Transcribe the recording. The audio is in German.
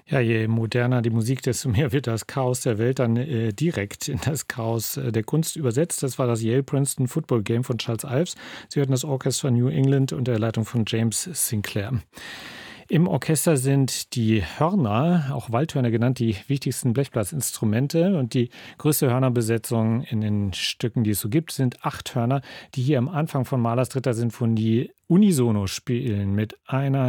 Ja, je moderner die Musik, desto mehr wird das Chaos der Welt dann direkt in das Chaos der Kunst übersetzt. Das war das Yale-Princeton Football Game von Charles Ives. Sie hörten das Orchestra New England unter der Leitung von James Sinclair. Im Orchester sind die Hörner, auch Waldhörner genannt, die wichtigsten Blechblasinstrumente. Und die größte Hörnerbesetzung in den Stücken, die es so gibt, sind 8 Hörner, die hier am Anfang von Mahlers dritter Sinfonie unisono spielen mit einer